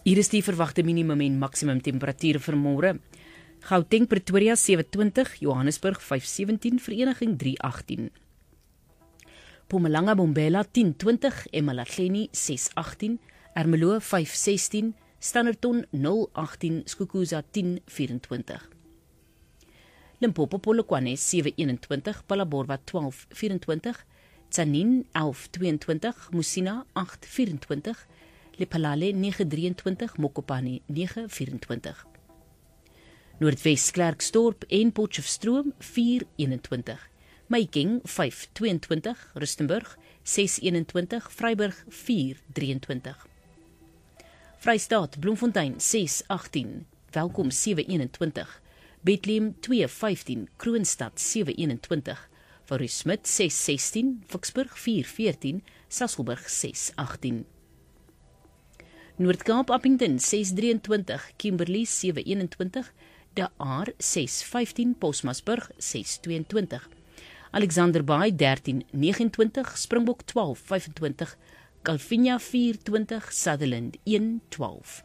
Hier is die verwagte minimum en maksimum temperatuur vir môre. Gauteng, Pretoria 27, Johannesburg 517, Vereniging 318. Mpumalanga, Mbombela 1020, Emalahleni 618, Ermelo 516, Standerton 018, Skukuza 1024. Limpopo, Polokwane 721, Phalaborwa 1224, Tzaneen 1122, Musina 824, Lephalale 923, Mokopane 924. Noordwes, Klerksdorp en Potchefstroom 421, Mahikeng 522, Rustenburg 621, Vryburg 423. Vrystaat, Bloemfontein 618, Welkom 721, Bethlehem 215, Kroonstad 721, Varusmit 616, Vicksburg 414, Sasolburg 618. Noord-Kaap, Appington 623, Kimberley 721, De Aar 615, Posmasburg 622, Alexander Bay 1329, Springbok 1225, Calvinia 420, Sutherland 112.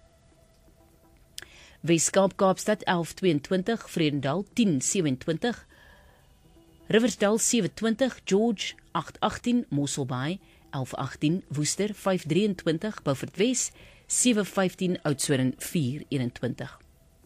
Weskaap, Kaapstad 1122, Vredendal 1027, Riversdal 720, George 818, Mossel Bay 1118, Woester 523, Beaufort Wes 715, Oudtshoorn 421.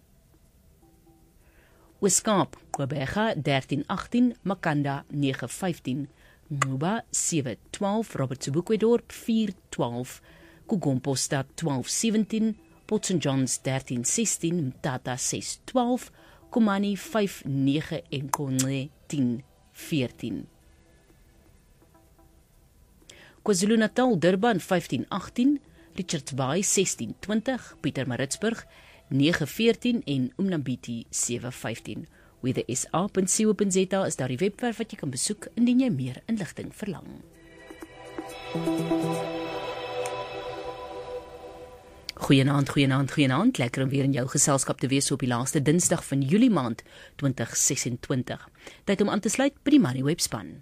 Weskaap, Gqeberha 1318, Makanda 915, Nquba 712, Robert Sobukwe-dorp 412, Kugompostad 1217, Port St Johns 1316, Mthatha 612, Komani 59 en Konxe 1014. KwaZulu-Natal, Durban 1518, Richards Bay 1620, Pietermaritzburg 914 en Umnambiti 715. weathersa.co.za is daar die webwerf wat jy kan besoek indien jy meer inligting verlang. Goeienaand, lekker om weer in jou geselskap te wees op die laaste Dinsdag van Julie maand 2026. Tyd om aan te sluit by die Moneyweb span.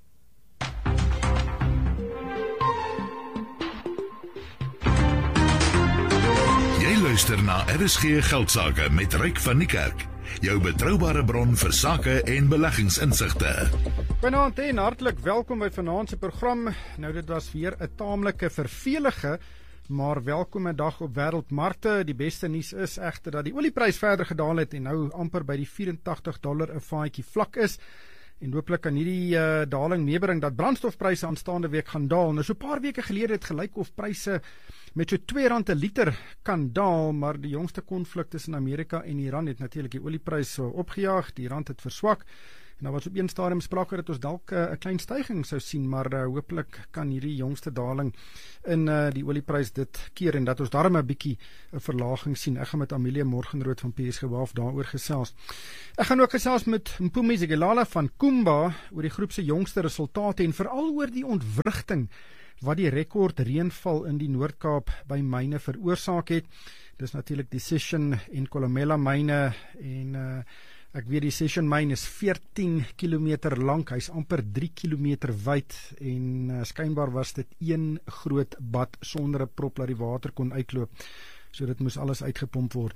Jy luister na RSG Geldsaake met Ryk van die Kerk. Jou betroubare bron vir sake en beleggingsinsigte. Goeienaand en hartlik welkom by vanaand se program. Nou dit was weer 'n taamlike vervelige, maar welkome dag op wêreldmarkte. Die beste nuus is egter dat die olieprys verder gedaal het en nou amper by die $84 'n vaatjie vlak is. En hooplik kan hierdie daling meebring dat brandstofpryse aanstaande week gaan daal. Nou so 'n paar weke gelede het gelyk of pryse met so R2 'n liter kan daal, maar die jongste konflik tussen Amerika en Iran het natuurlik die olieprys opgejaag, die rand het verswak. En daar was op een stadium sprake dat ons dalk 'n klein stygings sou sien, maar hooplik kan hierdie jongste daling in die olieprys dit keer en dat ons daarom 'n bietjie 'n verlaging sien. Ek gaan met Amelia Morgenrood van PSG Wealth daaroor gesels. Ek gaan ook gesels met Mpumi Zigelala van Kumba oor die groep se jongste resultate en veral oor die ontwrigting wat die rekord reënval in die Noord-Kaap by myne veroorsaak het. Dis natuurlik die Sishen en Kolomela myne en ek weet die Sishen myn is 14 kilometer lank, hy's amper 3 kilometer wyd en skynbaar was dit een groot bad sonder 'n prop dat die water kon uitloop. So dit moes alles uitgepomp word.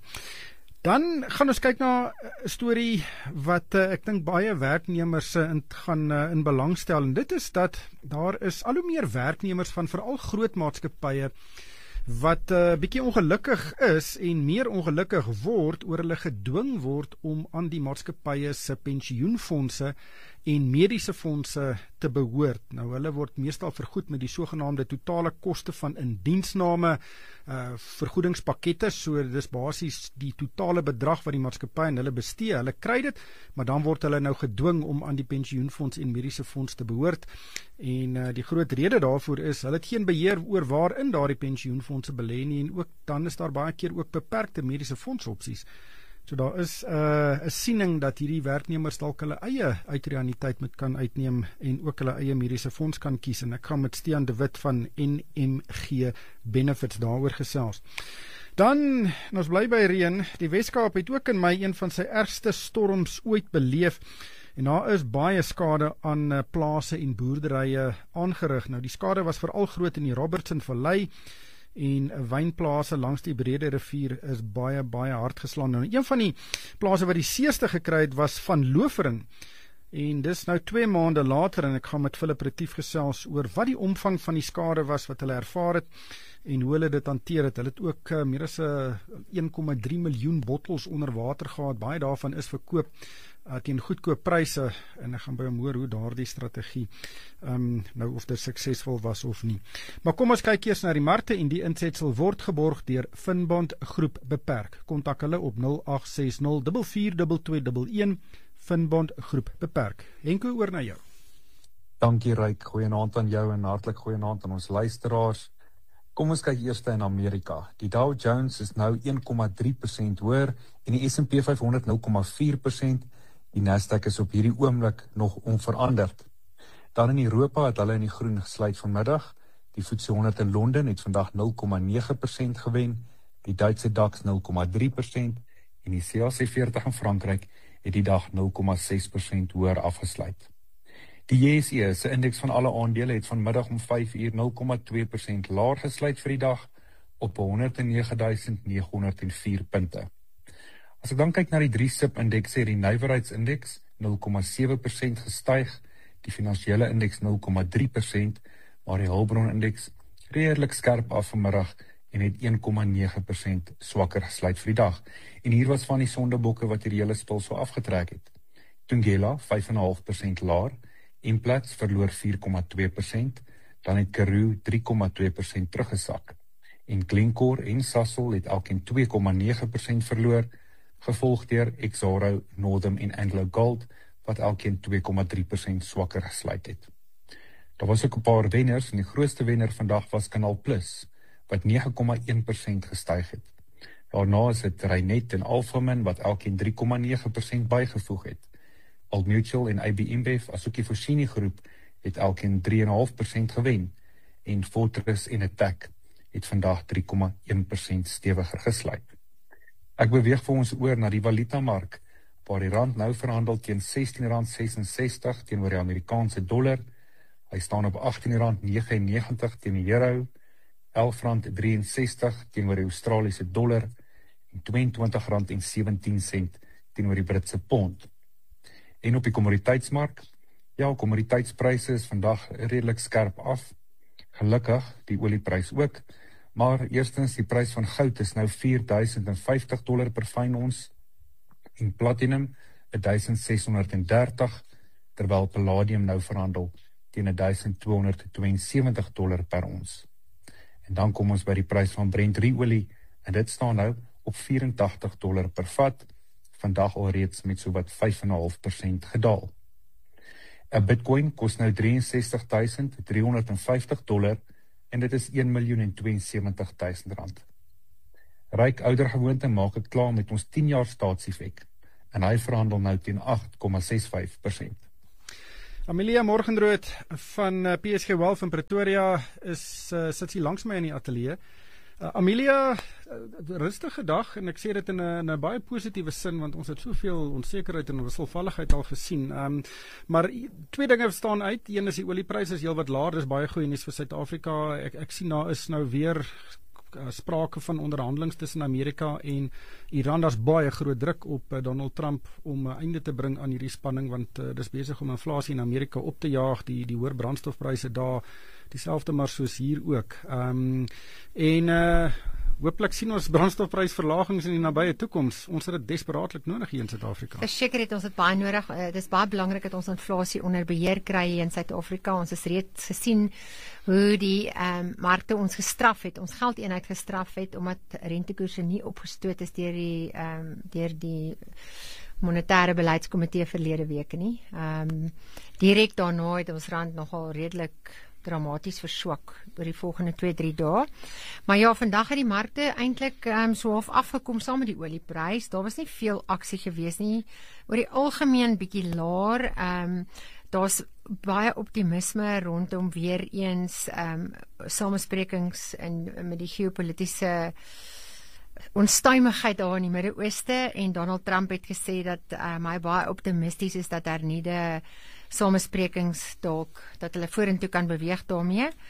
Dan gaan ons kyk na 'n storie wat ek dink baie werknemers gaan in belang stel en dit is dat daar is al hoe meer werknemers van veral groot maatskappye wat bietjie ongelukkig is en meer ongelukkig word oor hulle gedwing word om aan die maatskappye se pensioenfondse en mediese fondse te behoort. Nou hulle word meestal vergoed met die sogenaamde totale koste van indiensname vergoedingspakkette, so dis basies die totale bedrag wat die maatskappy en hulle bestee, hulle kry dit, maar dan word hulle nou gedwing om aan die pensioenfonds en mediese fonds te behoort. En die groot rede daarvoor is, hulle het geen beheer oor waarin daardie pensioenfondse belê nie, en ook dan is daar baie keer ook beperkte mediese fondsopsies. So daar is 'n siening dat hierdie werknemers dalk hulle eie uitreaniteit moet kan uitneem en ook hulle eie mediese fonds kan kies. En ek gaan met Stean de Wit van NMG Benefits daaroor gesels. Dan, ons bly by reën. Die Weskaap het ook in Mei een van sy ergste storms ooit beleef. En daar is baie skade aan plase en boerderye aangerig. Nou die skade was veral groot in die Robertson Vallei en wynplase langs die Brede rivier is baie, baie hard geslaan. Nou, een van die plase wat die seeste gekry het was van Lofering. En dis nou 2 maande later en ek gaan met Philip Retief gesels oor wat die omvang van die skade was wat hulle ervaar het en hoe hulle dit hanteer het. Hulle het ook meer as 1,3 miljoen bottels onder water gehad. Baie daarvan is verkoop teen goedkoop pryse en ek gaan by hom hoor hoe daardie strategie nou of dit suksesvol was of nie. Maar kom ons kyk eers na die markte en die insetsel word geborg deur Finbond Groep Beperk. Kontak hulle op 0860 442211 Finbond Groep Beperk. Henko, oor na jou. Dankie Ryk, goeienaand aan jou en hartlik goeienaand aan ons luisteraars. Kom ons kyk eers in Amerika. Die Dow Jones is nou 1,3% hoër en die S&P 500 0,4%. Die Nasdaq is op hierdie oomblik nog onveranderd. Dan in Europa het hulle in die groen gesluit vanmiddag. Die FTSE 100 in Londen het vandag 0,9% gewen, die Duitse DAX 0,3% en die CAC 40 in Frankryk het die dag 0,6% hoër afgesluit. Die JSE se indeks van alle aandele het vanmiddag om 5 uur 0,2% laer gesluit vir die dag op 109.904 punte. As ek dan kyk na die 3 SIP-indekse, het die nywerheidsindeks 0,7% gestyg, die finansiële indeks 0,3%, maar die hulpbronindeks redelik skerp af vanmiddag en het 1,9% swakker gesluit vir die dag. En hier was van die sondebokke wat hierdie hele spul so afgetrek het. Thungela 5,5% laer, Implats verloor 4,2%, dan het Karoo 3,2% teruggesak. En Glencore en Sasol het elkeen 2,9% verloor, gevolg deur Exxaro, Northam en Anglo Gold, wat elkeen 2,3% swakker gesluit het. Daar was ook 'n paar wenners en die grootste wenner vandag was Canal Plus, wat 9,1% gestyg het. Daarna is dit Reinet en Alphamin wat elkeen 3,9% bygevoeg het. Old Mutual en AB InBev, asook die Foschini groep, het elkeen 3,5% gewen en Fortress en Attack het vandag 3,1% stewiger gesluit. Ek beweeg vir ons oor na die valutamark, waar die rand nou verhandel teen R16,66 teenoor die Amerikaanse dollar. Hy staan op R18,99 teen die euro, R11,63 teenoor die Australiese dollar en R22,17 teenoor die Britse pond. En op die kommoditeitsmark, ja, kommoditeitspryse is vandag redelik skerp af. Gelukkig die olieprys ook, maar eerstens die prys van goud is nou $4,050 per fyn ons en platinum $1,630, terwyl palladium nou verhandel teen $1,272 per ons. En dan kom ons by die prys van Brent olie en dit staan nou op $84 per vat, vandag alreeds met sowat 5,5% gedaal. 'n Bitcoin kos nou $63,350 en dit is R1,072,000. Ryk oudergewoonte maak dit klaar met ons 10 jaar staatseffek en hy verhandel nou teen 8,65%. Amelia Morgenrood van PSG Wealth in Pretoria sit hier langs my in die ateljee. Amelia, rustige dag en ek sê dit in 'n baie positiewe sin want ons het soveel onsekerheid en wisselvalligheid al gesien. Maar 2 dinge staan uit. Een is die oliepryse is heelwat laer, dis baie goeie nuus vir Suid-Afrika. Ek sien daar is nou weer sprake van onderhandelings tussen Amerika en Iran. Daar's baie groot druk op Donald Trump om 'n einde te bring aan hierdie spanning want dis besig om inflasie in Amerika op te jaag, die hoër brandstofpryse daar, dieselfde maar soos hier ook. Hooplik sien ons brandstofprysverlagings in die nabye toekoms. Ons het dit desperaatlik nodig hier in Suid-Afrika. Verseker het ons dit baie nodig. Dis baie belangrik dat ons inflasie onder beheer kry hier in Suid-Afrika. Ons het reeds gesien hoe die markte ons gestraf het, ons geldeenheid gestraf het omdat rentekoerse nie opgestoot is deur die monetaire beleidskomitee verlede week nie. Direk daarna het ons rand nogal redelik dramaties verswak oor die volgende 2-3 dae. Maar ja, vandag het die markte eintlik so half afgekom saam met die olieprys. Daar was nie veel aksie gewees nie. Oor die algemeen bietjie laer. Daar's baie optimisme rondom weer eens samesprekings met die geopolitiese onstuimigheid daar in die Midde-Ooste en Donald Trump het gesê dat hy baie optimisties is dat hernieude samesprekings dalk dat hulle vorentoe kan beweeg daarmee.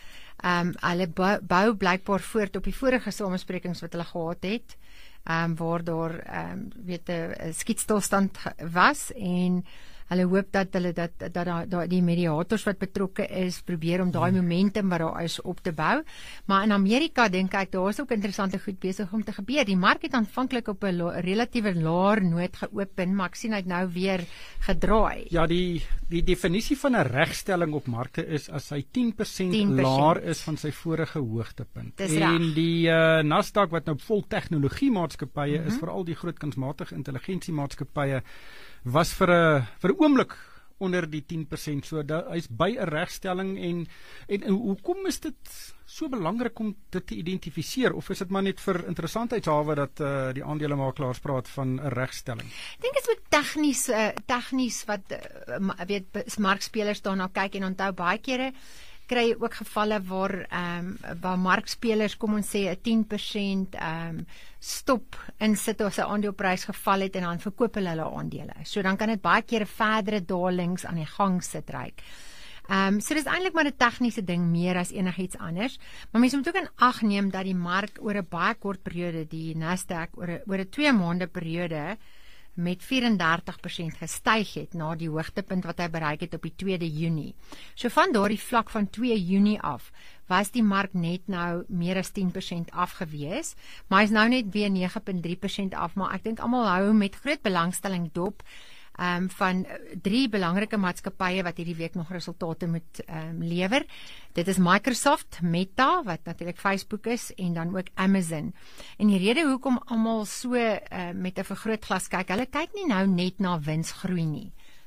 Hulle bou blykbaar voort op die vorige samesprekings wat hulle gehad het, waar daar weet 'n skietstilstand was en hulle hoop dat hulle dat die mediators wat betrokke is probeer om daai momentum wat daar is op te bou. Maar in Amerika dink ek daar is ook interessante goed besig om te gebeur. Die mark het aanvanklik op 'n relatiewe laer noot geopen, maar ek sien hy het nou weer gedraai. Ja, die definisie van 'n regstelling op markte is as hy 10% laer is van sy vorige hoogtepunt. En die Nasdaq wat nou vol tegnologie maatskappye is, veral die groot kunsmatige intelligensie maatskappye, was vir 'n oomblik onder die 10%. So hy's by 'n regstelling en hoekom is dit so belangrik om dit te identifiseer, of is dit maar net vir interessantheidshalwe dat die aandelemakelaars praat van 'n regstelling? Ek dink dit is ook tegnies wat weet markspelers daarna kyk en onthou baie kere kry jy ook gevalle waar markspelers, kom ons sê 'n 10% stop insit as 'n aandeleprys geval het en dan verkoop hulle aandele. So dan kan dit baie keer verdere dalings aan die gang sit reik. So dis eintlik maar 'n tegniese ding meer as enigiets anders. Maar mense moet ook in ag neem dat die mark oor 'n baie kort periode, die Nasdaq oor 'n 2 maande periode met 34% gestyg het na die hoogtepunt wat hy bereik het op die 2de Junie. So van daardie vlak van 2 Junie af was die mark net nou meer as 10% afgewees, maar hy is nou net weer 9.3% af, maar ek dink almal hou met groot belangstelling dop van 3 belangrike maatskappye wat hierdie week nog resultate moet lewer. Dit is Microsoft, Meta, wat natuurlik Facebook is, en dan ook Amazon. En die rede hoekom almal so met 'n vergrootglas kyk, hulle kyk nie nou net na winsgroei nie.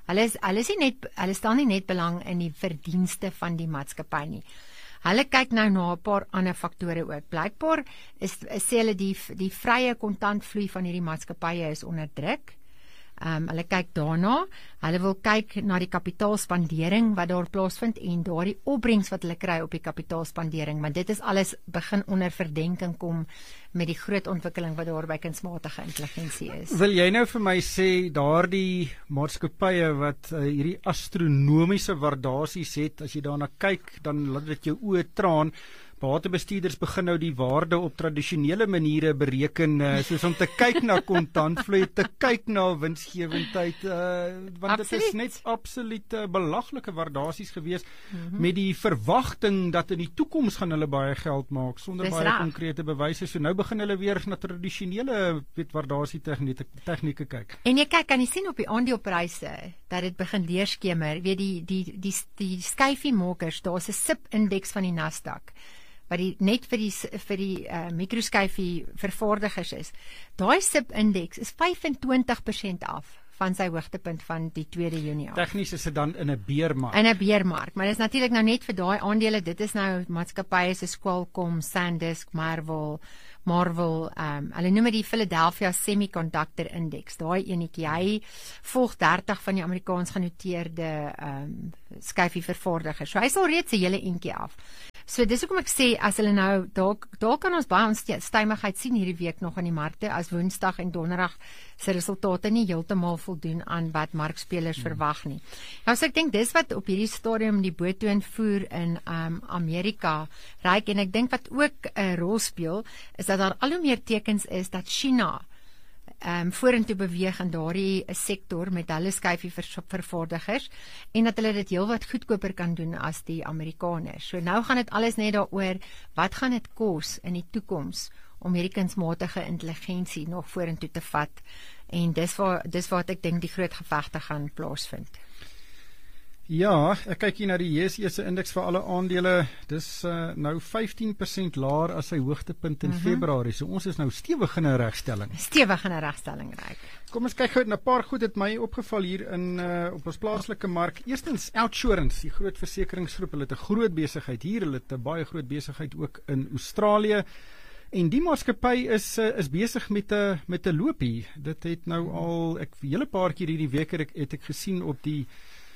Hulle staan nie net belang in die verdienste van die maatskappy nie. Hulle kyk nou na 'n paar ander faktore ook. Blykbaar sê hulle die vrye kontantvloei van hierdie maatskappye is onder druk. Hulle kyk daarna, hulle wil kyk na die kapitaalspandering wat daar plaasvind en daardie opbrengs wat hulle kry op die kapitaalspandering, want dit is alles begin onder verdenking kom met die groot ontwikkeling wat daar by kunsmatige intelligensie is. Wil jy nou vir my sê daardie maatskappye wat hierdie astronomiese waardasies het, as jy daarna kyk, dan laat dit jou oë traan. Batebestuurders begin nou die waarde op tradisionele maniere bereken, soos om te kyk na kontantvloei, te kyk na winsgewendheid, want dit is net absoluut belaglike waardasies gewees, met die verwagting dat in die toekoms gaan hulle baie geld maak, sonder baie konkrete bewyse. So nou begin hulle weer na tradisionele waardasie tegnieke kyk. En jy kyk, kan jy sien op die aandelepryse dat dit begin deurskemer, weet die skyfiemakers, daar's 'n SIP-indeks van die Nasdaq wat net vir die mikroskyfie vervaardigers is. Daai SIP-indeks is 25% af van sy hoogtepunt van die 2de Junie af. Tegnies is dit dan in 'n beermark. In 'n beermark, maar dis natuurlik nou net vir daai aandele. Dit is nou maatskappye soos Qualcomm, SanDisk, Marvell, hulle noem dit die Philadelphia Semiconductor Index. Daai enetjie, hy volg 30 van die Amerikaans genoteerde skyfie vervaardigers. So hy is al reeds 'n hele entjie af. So dis hoekom ek sê, as hulle nou, daar kan ons baie onstuimigheid sien hierdie week nog aan die markte, as Woensdag en Donderdag se resultate nie heeltemal voldoen aan wat markspelers verwag nie. Nou, so ek dink dis wat op hierdie stadium die boottoon voer in Amerika reik, en ek dink wat ook 'n rol speel, is dat daar al hoe meer tekens is dat China vorentoe beweeg in daardie sektor met hulle skyfie vervaardigers, en dat hulle dit heelwat goedkoper kan doen as die Amerikaners. So nou gaan dit alles net daaroor, wat gaan dit kos in die toekoms om hierdie kunsmatige intelligensie nog vorentoe te vat, en dis wat ek dink die groot gevegte gaan plaasvind. Ja, ek kyk hier na die JSE se indeks vir alle aandele. Dis nou 15% laer as sy hoogtepunt in Februarie. So ons is nou stewig in 'n regstelling. Ryk. Kom ons kyk gou na 'n paar goed het my opgeval hier in op ons plaaslike mark. Eerstens Outsurance, die groot versekeringsgroep, hulle het 'n groot besigheid hier, hulle het 'n baie groot besigheid ook in Australië. En die maatskappy is besig met 'n loopie. Dit het nou al 'n hele paar keer hierdie week het ek gesien op die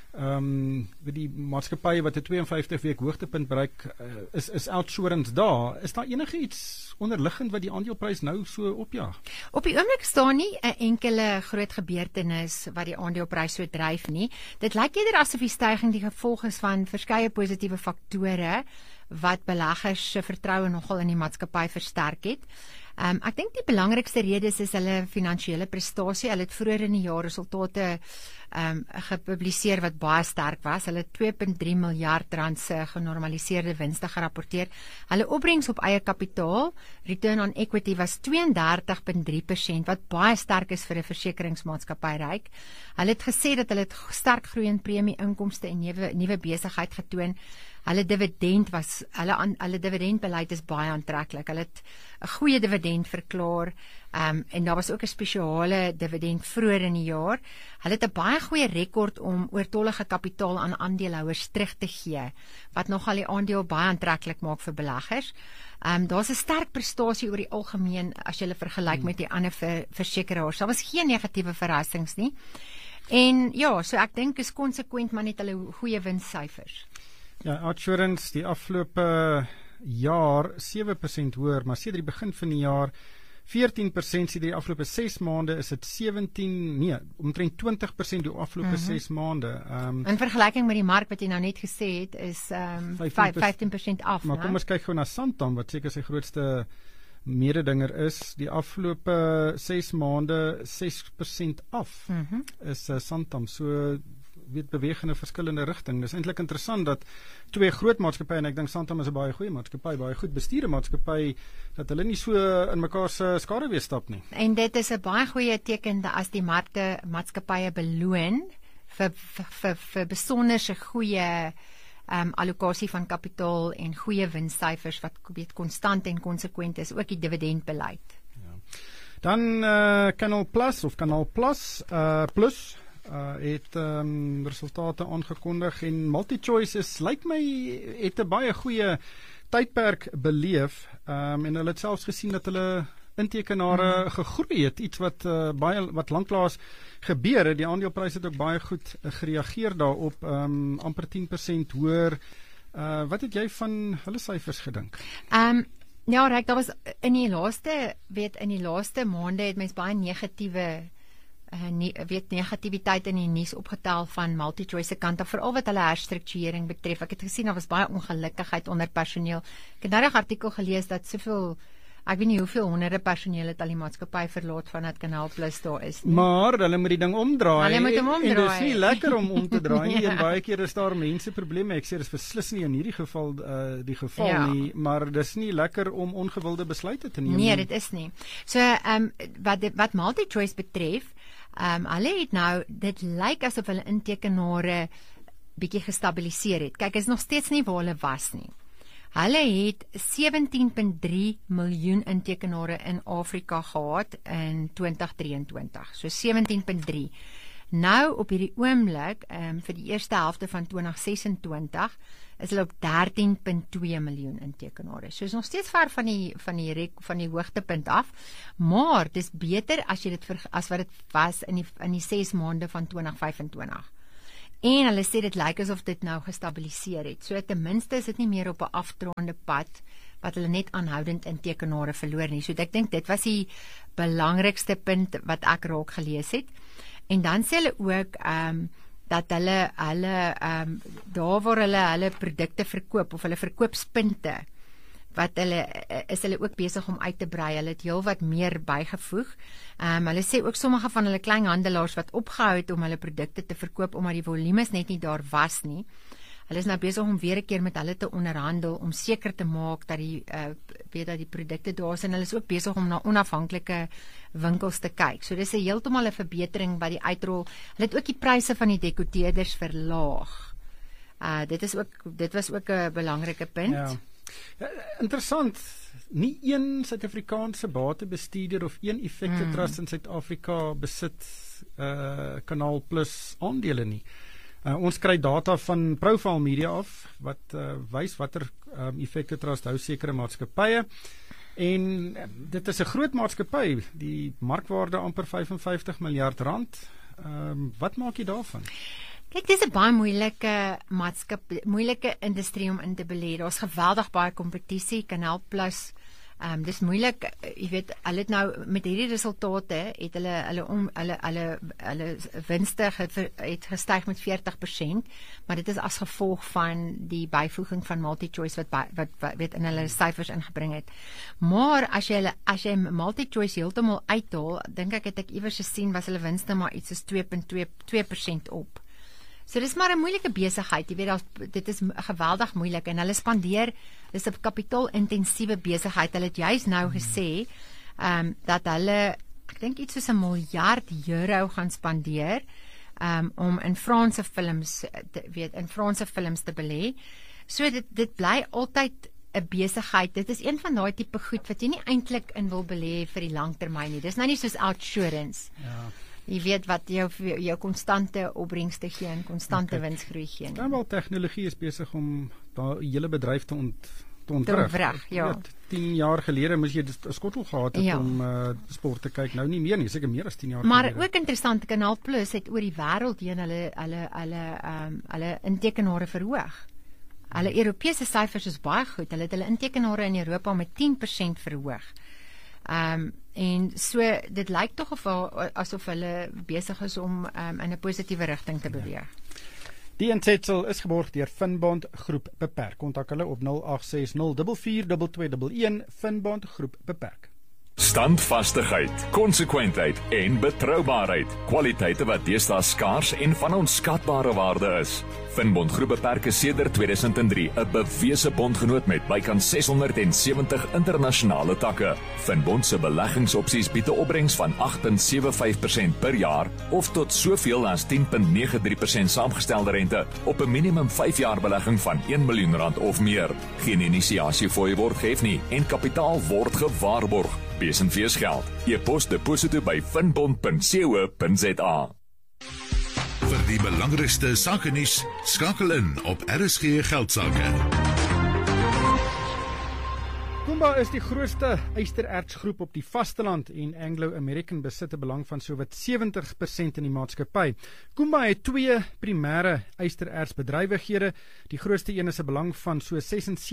die maatskappye wat 'n 52 week hoogtepunt bereik, is Outsurance daar. Is daar enige iets onderliggend wat die aandeleprys nou so opjaag? Op die oomblik staan nie 'n enkele groot gebeurtenis wat die aandeleprys so dryf nie. Dit lyk eerder asof die stygings die gevolg is van verskeie positiewe faktore wat beleggers se vertroue nogal in die maatskappy versterk het. Ek dink die belangrikste redes is hulle finansiële prestasie. Hulle het vroeër in die jaar resultate gepubliseer wat baie sterk was. Hulle het 2.3 miljard rand se genormaliseerde winste gerapporteer. Hulle opbrengs op eie kapitaal, return on equity, was 32.3%, wat baie sterk is vir 'n versekeringsmaatskappy ryk. Hulle het gesê dat hulle het sterk groeiende premie-inkomste en nuwe besigheid getoon. Hulle dividendbeleid is baie aantreklik. Hulle het 'n goeie dividend verklaar, en daar was ook 'n spesiale dividend vroeër in die jaar. Hulle het 'n baie goeie rekord om oortollige kapitaal aan aandeelhouers terug te gee, wat nogal die aandeel baie aantreklik maak vir beleggers. Daar's 'n sterk prestasie oor die algemeen as jy hulle vergelyk met die ander versekeraars. Daar was geen negatiewe verrassings nie. En ja, so ek dink is konsekwent maar net hulle goeie winssyfers. Ja, OUTsurance die afgelope jaar 7% hoër, maar sedert die begin van die jaar 14%, sedert die afgelope 6 maande is dit omtrent 20% die afgelope 6 maande. In vergelyking met die mark wat jy nou net gesê het, is 15% af. Maar kom ons kyk gou na Santam, wat seker sy grootste mededinger is. Die afgelope 6 maande 6% af is Santam. So beweeg in 'n verskillende rigting. Dis eintlik interessant dat twee groot maatskappye, en ek dink Santam is 'n baie goeie maatskappy, baie goed bestuurde maatskappy, dat hulle nie so in mekaar se skaduwee stap nie. En dit is 'n baie goeie teken dat as die markte maatskappye beloon vir besonderse goeie allokasie van kapitaal en goeie winssyfers wat konstant en konsekwent is, ook die dividendbeleid. Ja. Dan Canal Plus Plus het resultate aangekondig en MultiChoice lyk my het 'n baie goeie tydperk beleef, en hulle het selfs gesien dat hulle intekenare gegroei het, iets wat lanklaas gebeur het. Die aandelepryse het ook baie goed gereageer daarop, amper 10% hoër. Wat het jy van hulle syfers gedink? Ja, Ryk, daar was in die laaste maande het mens baie negativiteit in die nuus opgetel van MultiChoice se kant af, veral wat hulle herstrukturering betref. Ek het gesien daar was baie ongelukkigheid onder personeel. Ek het nou 'n artikel gelees dat soveel, ek weet nie hoeveel honderde personeel het al die maatskappy verlaat vandat Canal Plus daar is nie. Maar hulle moet die ding omdraai. Hulle moet hom omdraai. En dit is nie lekker om te draai nie. En baie keer is daar mense probleme. Ek sê dis beslis nie in hierdie geval nie, maar dis nie lekker om ongewilde besluite te neem. Nee, dit is nie. So wat MultiChoice betref, hulle het nou, dit lyk asof hulle intekenare bietjie gestabiliseer het. Kyk, is nog steeds nie waar hulle was nie. Hulle het 17.3 miljoen intekenare in Afrika gehad in 2023. So 17.3. Nou op hierdie oomblik, vir die eerste helfte van 2026, is hulle op 13.2 miljoen intekenare. So is nog steeds ver van die hoogtepunt af, maar dis beter as jy as wat dit was in die 6 maande van 2025. En hulle sê dit lyk asof dit nou gestabiliseer het. So ten minste is dit nie meer op 'n afdraande pad wat hulle net aanhoudend intekenare verloor nie. So ek dink dit was die belangrikste punt wat ek raak gelees het. En dan sê hulle ook dat hulle daar waar hulle produkte verkoop of hulle verkoopspunte, is hulle ook besig om uit te brei. Hulle het heel wat meer bygevoeg. Hulle sê ook sommige van hulle kleinhandelaars wat opgehou het om hulle produkte te verkoop omdat die volumes net nie daar was nie. Hulle is nou besig om weer 'n keer met hulle te onderhandel om seker te maak dat die produkte daar is, en hulle is ook besig om na onafhanklike winkels te kyk. So dis heeltemal 'n verbetering by die uitrol. Hulle het ook die pryse van die dekoteerders verlaag. Dit was ook 'n belangrike punt. Ja. Interessant, nie een Suid-Afrikaanse batebestuurder of een Effekte Trust in Suid-Afrika besit Canal Plus aandele nie. Ons kry data van Profile Media af, wat wys watter Effekte Trust hou sekere maatskappye, en dit is 'n groot maatskappy, die markwaarde amper 55 miljard rand. Wat maak jy daarvan? Kyk, dis 'n baie moeilike industrie om in te belê. Daar's geweldig baie kompetisie. Canal Plus Dis moeilik, jy weet, hulle het nou met hierdie resultate het hulle winste het gestyg met 40%, maar dit is as gevolg van die byvoeging van MultiChoice wat weet in hulle syfers ingebring het. Maar as jy MultiChoice heeltemal uithaal, dink ek het ek iewers gesien was hulle winste maar iets soos 2.2% op. So dis maar 'n moeilike besigheid, jy weet, dit is geweldig moeilik en hulle spandeer, dis 'n kapitaal-intensiewe besigheid. Hulle het juis nou gesê dat hulle, ek dink iets soos €1 miljard gaan spandeer om in Franse films te belê. So dit bly altyd 'n besigheid. Dit is een van daai tipe goed wat jy nie eintlik in wil belê vir die langtermyn nie. Dis nou nie soos outsurance. Ja. Jy weet wat jou konstante opbrengste gee en konstante winsgroei gee. Dan wel tegnologie is besig om daai hele bedryf te ontwrig. Ja. 10 jaar gelede moes jy 'n skottel gehad het om sport te kyk. Nou nie meer nie, seker meer as 10 jaar maar gelede. Maar ook interessant, Kanaal Plus het oor die wêreld heen hulle intekenare verhoog. Hulle Europese syfers is baie goed. Hulle het hulle intekenare in Europa met 10% verhoog. En so dit lyk tog asof hulle besig is om in 'n positiewe rigting te beweeg. Die insetsel is geborg deur Finbond Groep Beperk. Kontak hulle op 0860442211 Finbond Groep Beperk. Standvastigheid, konsekwentheid en betroubaarheid. Kwaliteite wat deesdae skaars en van onskatbare waarde is. Finbond Groep Beperk is sedert 2003 'n bewese bondgenoot met bykans 670 internasionale takke. Finbond se beleggingsopsies bied 'n opbrengs van 8.75% per jaar of tot soveel as 10.93% saamgestelde rente op 'n minimum 5 jaar belegging van R1 miljoen of meer. Geen inisiasiefooi word gehef nie en kapitaal word gewaarborg. Besenfees geld. E-pos deposito by finbond.co.za. Vir die belangrikste sakenuus, skakel in op RSG Geldsaake. Kumba is die grootste ysterertsgroep op die vasteland en Anglo-American besit 'n belang van sowat 70% in die maatskappy. Kumba het 2 primêre ysterertsbedrywighede. Die grootste een is 'n belang van so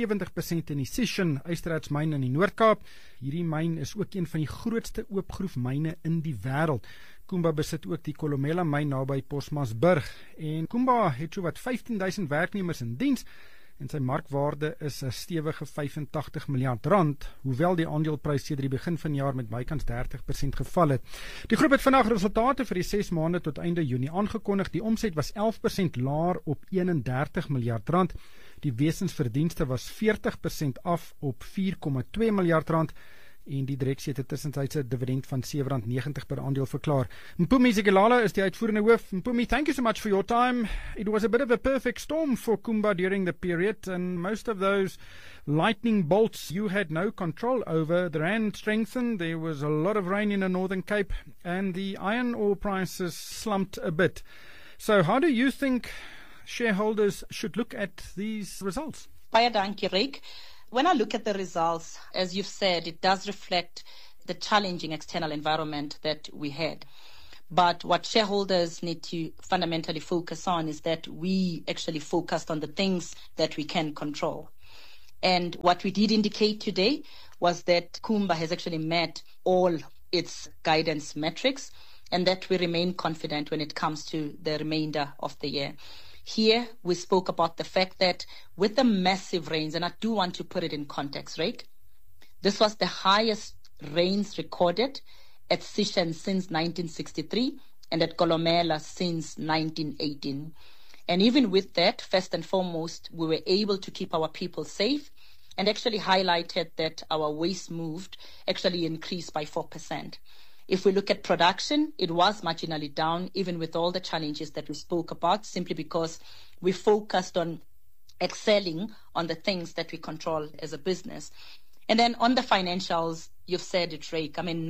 76% in die Sishen ysterertsmyn in die Noord-Kaap. Hierdie myn is ook een van die grootste oopgroefmyne in die wêreld. Kumba besit ook die Kolomela myn naby Postmasburg en Kumba het sowat 15,000 werknemers in diens. En sy markwaarde is 'n stewige R85 miljard, hoewel die aandeleprys sedert die begin van die jaar met bykans 30% geval het. Die groep het vandag resultate vir die 6 maande tot einde Junie aangekondig. Die omset was 11% laer op R31 miljard. Die wesensverdienste was 40% af op R4,2 miljard. En die direksie het 'n tussentydse dividend van R7.90 per aandeel verklaar. Mpumi Zikalala is die uitvoerende hoof. Mpumi, thank you so much for your time. It was a bit of a perfect storm for Kumba during the period, and most of those lightning bolts you had no control over. The rand strengthened, there was a lot of rain in the Northern Cape, and the iron ore prices slumped a bit. So how do you think shareholders should look at these results? Baie dankie, Rick. When I look at the results, as you've said, it does reflect the challenging external environment that we had. But what shareholders need to fundamentally focus on is that we actually focused on the things that we can control. And what we did indicate today was that Kumba has actually met all its guidance metrics and that we remain confident when it comes to the remainder of the year. Here, we spoke about the fact that with the massive rains, and I do want to put it in context, right? This was the highest rains recorded at Sishen since 1963 and at Kolomela since 1918. And even with that, first and foremost, we were able to keep our people safe and actually highlighted that our waste moved actually increased by 4%. If we look at production, it was marginally down, even with all the challenges that we spoke about, simply because we focused on excelling on the things that we control as a business. And then on the financials, you've said it, Drake. I mean,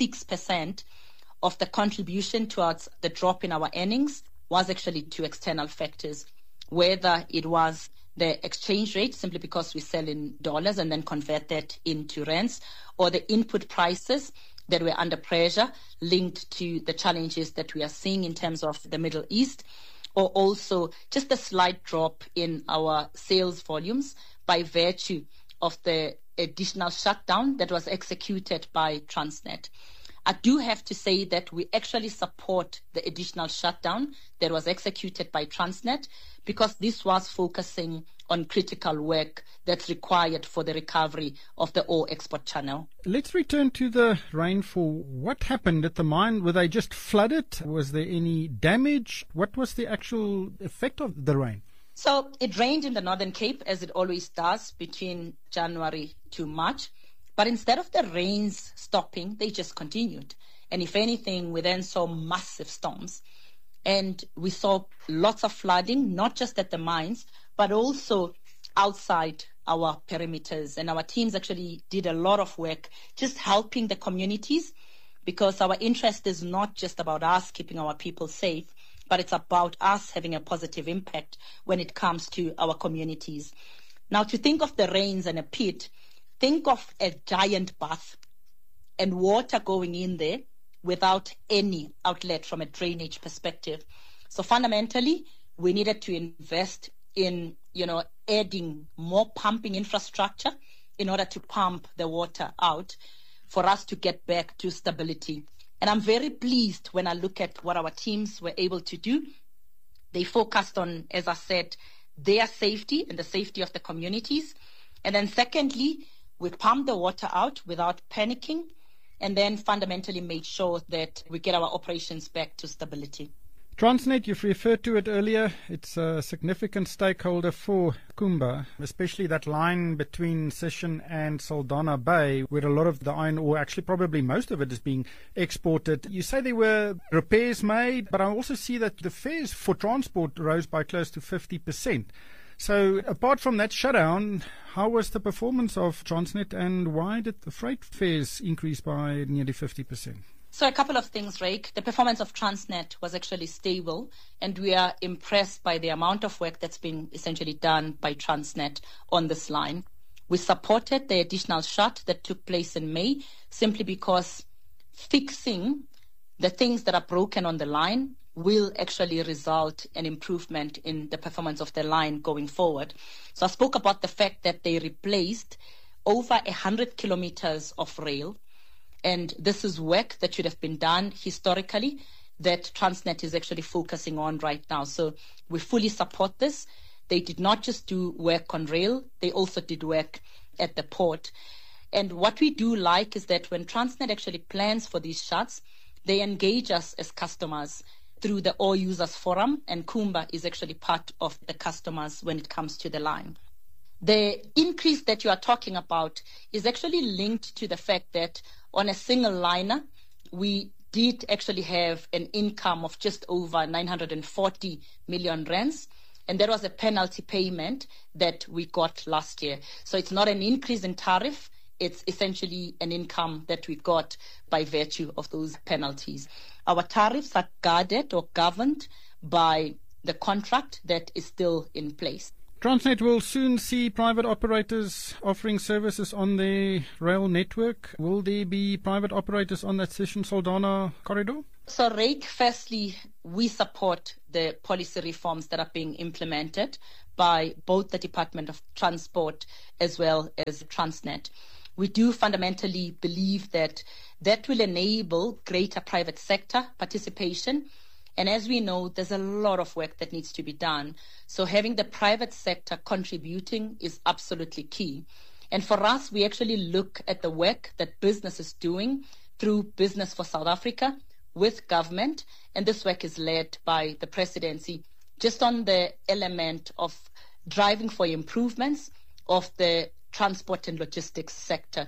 96% of the contribution towards the drop in our earnings was actually to external factors, whether it was the exchange rate, simply because we sell in dollars and then convert that into rands, or the input prices that were under pressure linked to the challenges that we are seeing in terms of the Middle East, or also just a slight drop in our sales volumes by virtue of the additional shutdown that was executed by Transnet. I do have to say that we actually support the additional shutdown that was executed by Transnet because this was focusing on critical work that's required for the recovery of the ore export channel. Let's return to the rainfall. What happened at the mine? Were they just flooded? Was there any damage? What was the actual effect of the rain? So it rained in the Northern Cape, as it always does, between January to March. But instead of the rains stopping, they just continued. And if anything, we then saw massive storms. And we saw lots of flooding, not just at the mines, but also outside our perimeters. And our teams actually did a lot of work just helping the communities, because our interest is not just about us keeping our people safe, but it's about us having a positive impact when it comes to our communities. Now, to think of the rains and a pit, think of a giant bath and water going in there without any outlet from a drainage perspective. So fundamentally, we needed to invest in, adding more pumping infrastructure in order to pump the water out for us to get back to stability. And I'm very pleased when I look at what our teams were able to do. They focused on, as I said, their safety and the safety of the communities. And then secondly, we pumped the water out without panicking, and then fundamentally made sure that we get our operations back to stability. Transnet, you've referred to it earlier. It's a significant stakeholder for Kumba, especially that line between Sishen and Saldanha Bay, where a lot of the iron ore, actually probably most of it, is being exported. You say there were repairs made, but I also see that the fares for transport rose by close to 50%. So apart from that shutdown, how was the performance of Transnet, and why did the freight fares increase by nearly 50%? So a couple of things, Rake. The performance of Transnet was actually stable, and we are impressed by the amount of work that's been essentially done by Transnet on this line. We supported the additional shut that took place in May simply because fixing the things that are broken on the line will actually result in improvement in the performance of the line going forward. So I spoke about the fact that they replaced over 100 kilometers of rail. And this is work that should have been done historically that Transnet is actually focusing on right now. So we fully support this. They did not just do work on rail, they also did work at the port. And what we do like is that when Transnet actually plans for these shuts, they engage us as customers through the Ore Users Forum, and Kumba is actually part of the customers when it comes to the line. The increase that you are talking about is actually linked to the fact that on a single liner, we did actually have an income of just over 940 million rands, and that was a penalty payment that we got last year. So it's not an increase in tariff, it's essentially an income that we got by virtue of those penalties. Our tariffs are guarded or governed by the contract that is still in place. Transnet will soon see private operators offering services on the rail network. Will there be private operators on that Sishen-Saldanha corridor? So, Rake, firstly, we support the policy reforms that are being implemented by both the Department of Transport as well as Transnet. We do fundamentally believe that that will enable greater private sector participation. And as we know, there's a lot of work that needs to be done. So having the private sector contributing is absolutely key. And for us, we actually look at the work that business is doing through Business for South Africa with government. And this work is led by the presidency just on the element of driving for improvements of the transport and logistics sector.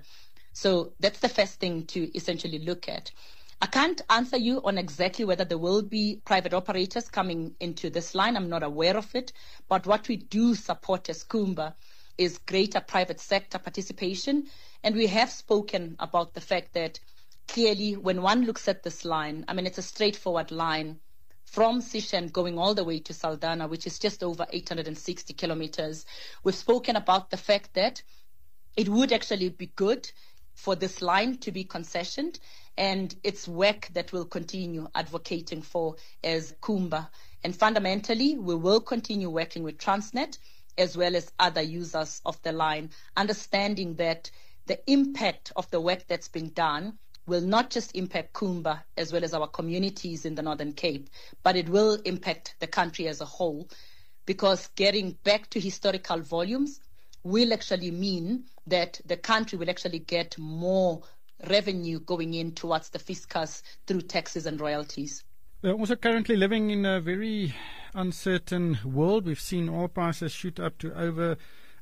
So that's the first thing to essentially look at. I can't answer you on exactly whether there will be private operators coming into this line. I'm not aware of it. But what we do support as Kumba is greater private sector participation. And we have spoken about the fact that clearly when one looks at this line, I mean, it's a straightforward line from Sishen going all the way to Saldanha, which is just over 860 kilometers. We've spoken about the fact that it would actually be good for this line to be concessioned, and it's work that we'll continue advocating for as Kumba. And fundamentally, we will continue working with Transnet as well as other users of the line, understanding that the impact of the work that's been done will not just impact Kumba as well as our communities in the Northern Cape, but it will impact the country as a whole, because getting back to historical volumes will actually mean that the country will actually get more revenue going in towards the fiscus through taxes and royalties. We're also currently living in a very uncertain world. We've seen oil prices shoot up to over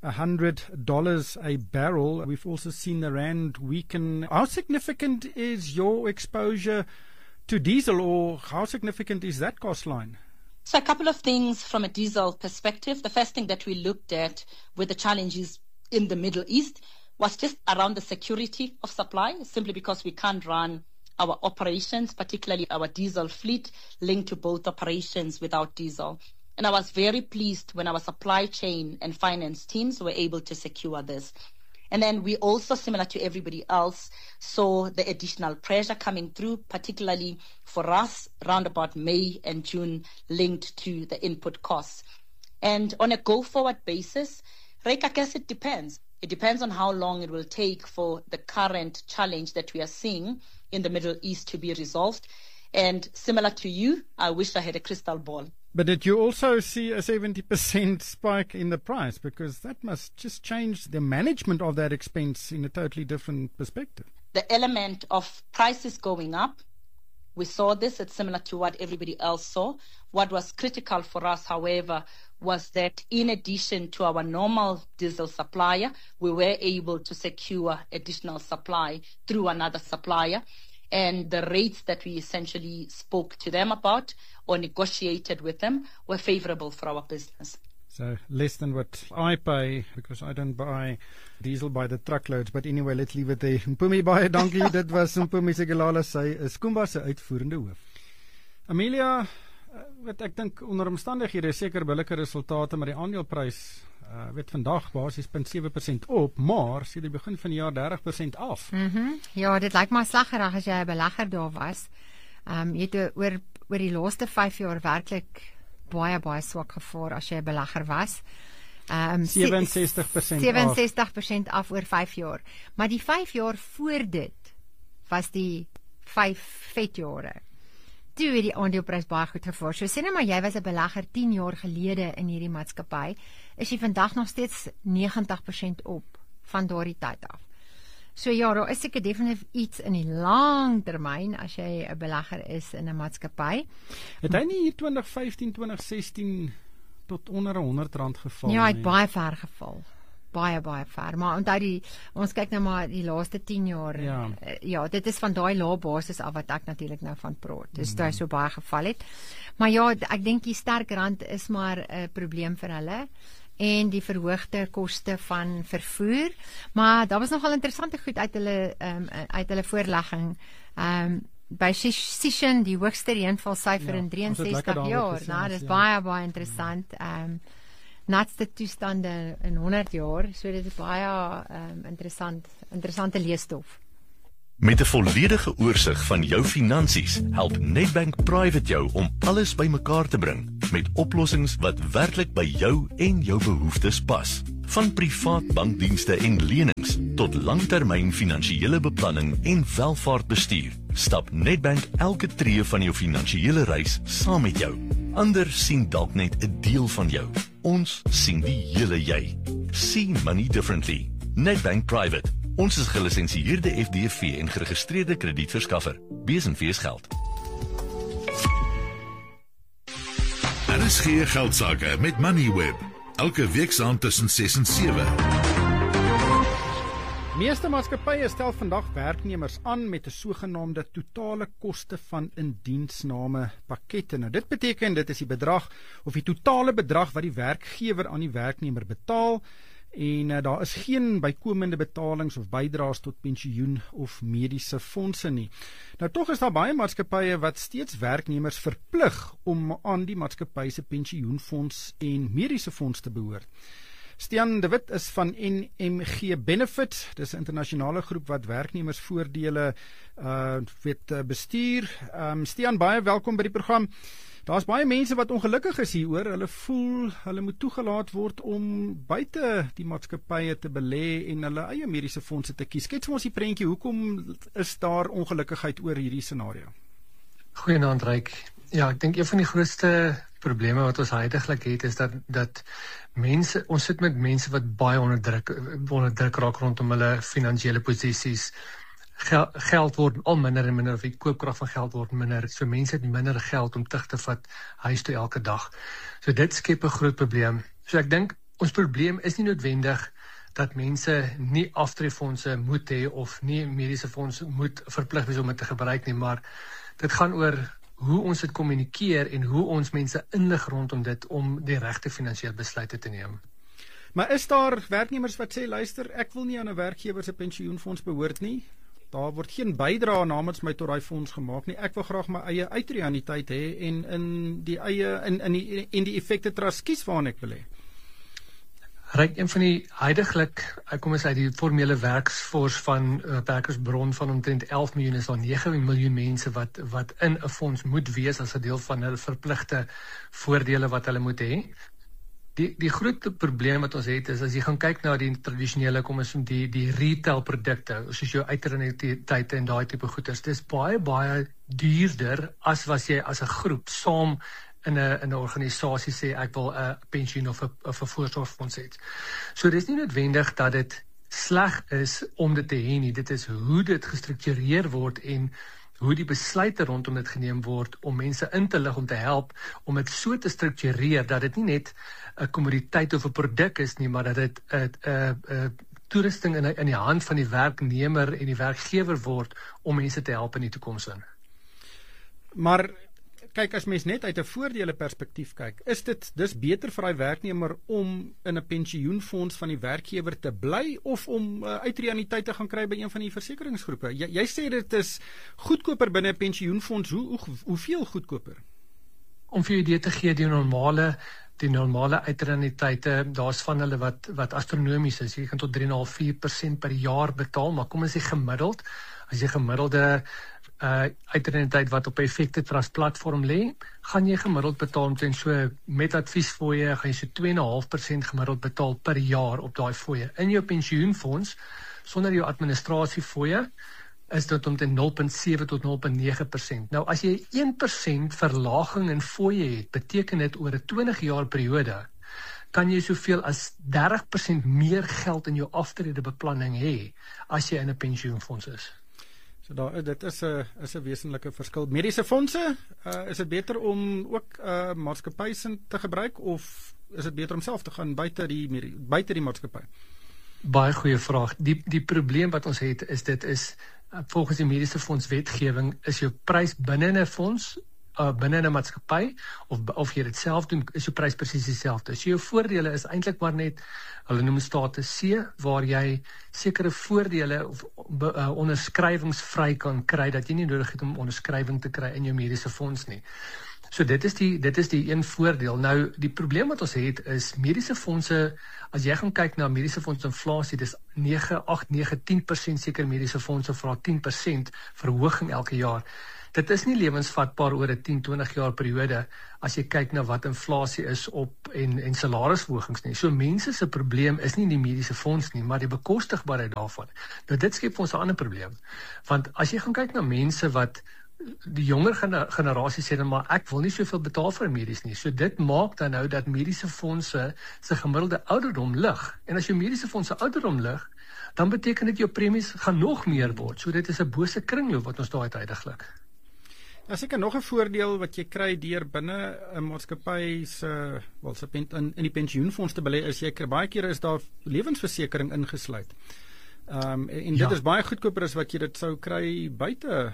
$100 a barrel. We've also seen the rand weaken. How significant is your exposure to diesel, or how significant is that cost line? So a couple of things from a diesel perspective. The first thing that we looked at with the challenges in the Middle East was just around the security of supply, simply because we can't run our operations, particularly our diesel fleet, linked to both operations without diesel. And I was very pleased when our supply chain and finance teams were able to secure this. And then we also, similar to everybody else, saw the additional pressure coming through, particularly for us, around about May and June, linked to the input costs. And on a go-forward basis, Ryk, I guess it depends. It depends on how long it will take for the current challenge that we are seeing in the Middle East to be resolved. And similar to you, I wish I had a crystal ball. But did you also see a 70% spike in the price? Because that must just change the management of that expense in a totally different perspective. The element of prices going up, we saw this. It's similar to what everybody else saw. What was critical for us, however, was that in addition to our normal diesel supplier, we were able to secure additional supply through another supplier. And the rates that we essentially spoke to them about or negotiated with them were favorable for our business. So less than what I pay, because I don't buy diesel by the truckloads. But anyway, let's leave it there. Mpumi, baie dankie. Dit was Mpumi Segelala. Sy is Kumba se uitvoerende hoof. Amelia, wat ek dink onder omstandighede seker billike resultate, maar die aandeleprys vandag basies 0.7% op, maar sien die begin van die jaar 30% af. Ja, dit lyk maar slaggerig as jy 'n belegger daar was. Jy het oor die laaste 5 jaar werklik baie swak gevaar as jy 'n belegger was. 67% af oor 5 jaar. Maar die 5 jaar voor dit was die 5 vetjare. Toe het die aandeleprys baie goed gevaar. So sê nou maar jy was 'n belegger 10 jaar gelede in hierdie maatskappy, is jy vandag nog steeds 90% op van daardie tyd af. So ja, daar is seker definitief iets in die lang termyn as jy 'n belegger is in 'n maatskappy. Het hy nie hier 2015, 2016 tot onder R100 geval? Ja, hy het baie ver geval. Baie ver, maar onthou ons kyk nou maar die laaste 10 jaar. Ja, dit is van daai lae basis af wat ek natuurlik nou van praat. Dus dit so baie geval het. Maar ja, ek dink die sterk rand is maar 'n probleem vir hulle en die verhoogde koste van vervoer. Maar daar was nogal interessante goed uit hulle voorlegging. By Sishen, die hoogste reënvalsyfer in 63 jaar. Nou, dis baie interessant. Natste toestande in 100 jaar, so dit is baie interessante leesstof. Met 'n volledige oorsig van jou finansies, help Nedbank Private jou om alles bymekaar te bring met oplossings wat werklik by jou en jou behoeftes pas. Van privaat bankdienste en lenings tot langtermyn finansiële beplanning en welvaartbestuur, stap Nedbank elke tree van jou finansiële reis saam met jou. Ander sien dalk net 'n deel van jou. Ons sien die hele jy. See money differently. Nedbank Private. Ons is gelisensieerde FDV en geregistreerde kredietverskaffer. Besenfees geld. RSG Geldsaake met Moneyweb. Elke week saand tussen 6 en 7. Meeste maatskappye stel vandag werknemers aan met 'n sogenaamde totale koste van indiensname pakkette. Nou dit beteken dit is die bedrag of die totale bedrag wat die werkgewer aan die werknemer betaal en daar is geen bykomende betalings of bydraes tot pensioen of mediese fondse nie. Nou tog is daar baie maatskappye wat steeds werknemers verplig om aan die maatskappy se pensioenfonds en mediese fonds te behoort. Stian de Wit is van NMG Benefit. Dis 'n internasionale groep wat werknemersvoordele bestuur. Stian, baie welkom by die program. Daar's baie mense wat ongelukkig is hieroor. Hulle voel hulle moet toegelaat word om buite die maatskappye te belê en hulle eie mediese fondse te kies. Skets vir ons die prentjie, hoekom is daar ongelukkigheid oor hierdie scenario? Goeienaand Ryk. Ja, ek dink een van die grootste probleme wat ons huidiglik het is dat mense, ons sit met mense wat baie onder druk raak rondom hulle finansiële posisies. Geld word al minder en minder, of die koopkrag van geld word minder, so mense het minder geld om terug te vat huis toe elke dag. So dit skep 'n groot probleem. So ek dink ons probleem is nie noodwendig dat mense nie aftreffondse moet hê of nie mediese fonds moet verplig wees om dit te gebruik nie, maar dit gaan oor hoe ons dit kommunikeer en hoe ons mense inlig rondom dit om die regte finansiële besluite te neem. Maar is daar werknemers wat sê, luister, ek wil nie aan 'n werkgewer se pensioenfonds behoort nie. Daar word geen bydrae namens my tot daai fonds gemaak nie. Ek wil graag my eie uitreaniteit hê en in die effekte trust kies waarna ek wil hê. Ryk, een van die huidiglik, kom ons uit die formele werksforce van werkersbron van omtrent 11 miljoen is daar 9 miljoen mense wat in 'n fonds moet wees as 'n deel van hulle verpligte voordele wat hulle moet hê. Die groot probleem wat ons het is as jy gaan kyk na die tradisionele, kom ons die retail produkte, soos jou uitreniteite en daai tipe goeders, dis baie duurder as was jy as 'n groep saam in 'n organisasie sê ek wil 'n pensioen of 'n voorsorgfonds hê. So dis nie noodwendig dat dit sleg is om dit te hê nie, dit is hoe dit gestruktureer word en hoe die besluite rondom dit geneem word om mense in te lig om te help om dit so te struktureer dat dit nie net 'n kommoditeit of 'n produk is nie, maar dat dit 'n toerusting in die hand van die werknemer en die werkgewer word om mense te help in die toekoms in. Maar kyk, as mens net uit 'n voordele perspektief kyk, is dit dus beter vir daai werknemer om in 'n pensioenfonds van die werkgewer te bly of om uitreaniteit te gaan kry by een van die versekeringsgroepe? Jy sê dit is goedkoper binne 'n pensioenfonds. Hoeveel goedkoper? Om vir jou idee te gee, die normale uitreaniteite, daar's van hulle wat astronomies is. Jy kan tot 3,5-4% per jaar betaal, maar kom ons sê gemiddeld, as jy gemiddelde uitreniteit wat op 'n effekte trust platform lê, gaan jy gemiddeld betaal omtrent so met adviesfooie, gaan jy so 2,5% gemiddeld betaal per jaar op daai fooie. In jou pensioenfonds, sonder jou administrasiefooie, is dit omtrent 0,7 tot 0,9%. Nou as jy 1% verlaging in fooie het, beteken dit oor 'n 20 jaar periode, kan jy soveel as 30% meer geld in jou aftredebeplanning hê as jy in 'n pensioenfonds is. So dit is 'n wesenlike verskil. Mediese fondse, is dit beter om ook maatskappye te gebruik of is dit beter om self te gaan buite die maatskappy? Baie goeie vraag. Die probleem wat ons het is dit is volgens die mediese fonds wetgewing is jou prys binne 'n fonds, binne 'n maatskappy of jy dit self doen, is jou prys presies dieselfde. So jou voordele is eintlik maar net, hulle noem status C, waar jy sekere voordele of onderskrywingsvry kan kry, dat jy nie nodig het om onderskrywing te kry in jou mediese fonds nie. So dit is die een voordeel. Nou die probleem wat ons het is mediese fondse, as jy gaan kyk na mediese fondsinflasie, dis 9, 8, 9, 10% seker mediese fondse vra 10% verhoging elke jaar. Dit is nie lewensvatbaar oor 'n 10-20 jaar periode as jy kyk na wat inflasie is op en salarisverhogings nie. So mense se probleem is nie die mediese fonds nie, maar die bekostigbaarheid daarvan. Nou dit skep vir ons 'n ander probleem. Want as jy gaan kyk na mense wat die jonger generasie sê dan maar ek wil nie soveel betaal vir medies nie. So dit maak dan nou dat mediese fondse se gemiddelde ouderdom lig. En as jou mediese fondse ouderdom lig, dan beteken dit jou premies gaan nog meer word. So dit is 'n bose kringloop wat ons daar uiteindelik. Ja, seker nog 'n voordeel wat jy kry deur binne 'n maatskappy se in die pensioenfonds te belê is jy baie kere is daar lewensversekering ingesluit. En dit is baie goedkoper as wat jy dit sou kry buite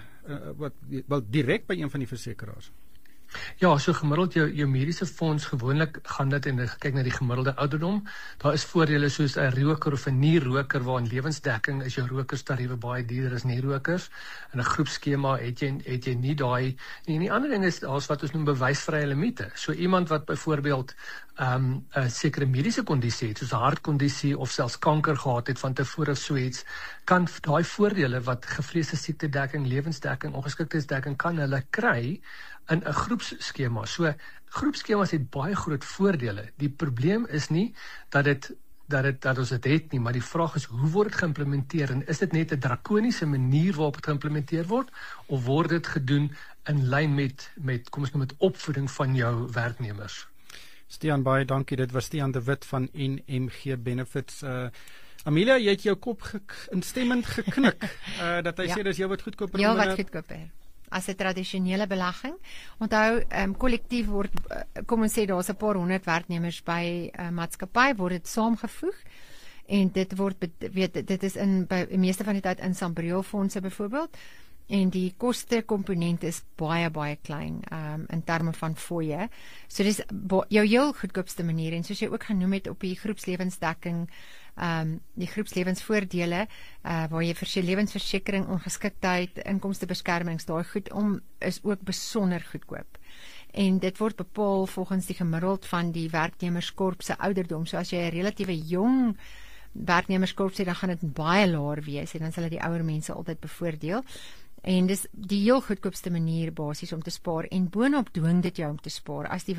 direk by een van die versekeraars. Ja, so gemiddeld jou mediese fonds gewoonlik gaan dit en kyk na die gemiddelde ouderdom. Daar is voordele soos 'n roker of 'n nie-roker waar in lewensdekking is jou rokerstariewe baie duurder as nie-rokers. In 'n groepskema het jy nie daai. En die ander ding is daar's wat ons noem bewysvrye limite. So iemand wat byvoorbeeld 'n sekere mediese kondisie het, soos 'n hartkondisie of selfs kanker gehad het van tevore of so iets, kan daai voordele wat gevreesde siektedekking, lewensdekking, ongeskiktheidsdekking kan hulle kry in 'n groep groepsskema. So groepskemas het baie groot voordele. Die probleem is nie dat ons dit het nie, maar die vraag is, hoe word dit geïmplementeer, en is dit net 'n drakoniese manier waarop dit geïmplementeer word, of word dit gedoen in lyn met kom ons noem dit opvoeding van jou werknemers? Stian, baie dankie, dit was Stian de Wit van NMG Benefits. Amelia, jy het jou kop instemmend geknik, dat hy sê, dis jou wat goedkoper. Ja, wat goedkoper. As 'n tradisionele belegging. Onthou, kollektief word, kom ons sê, daar's 'n paar honderd werknemers by maatskappy, word dit saamgevoeg, en dit word, dit is by die meeste van die tyd in Sambriel-fondse byvoorbeeld, en die kostekomponent is baie, baie klein, in terme van fooie. So dis jou heel goedkoopste manier, en soos jy ook genoem het op die groepslewensdekking, die groepslewensvoordele, waar jy vir sy lewensversekering, ongeskiktheid, inkomstebeskermings, daai goed is ook besonder goedkoop. En dit word bepaal volgens die gemiddeld van die werknemerskorp se ouderdom. So as jy 'n relatiewe jong werknemerskorp sê, dan gaan dit baie laer wees, en dan sal dit die ouer mense altyd bevoordeel. En dis die heel goedkoopste manier basies om te spaar, en boonop dwing dit jou om te spaar. As die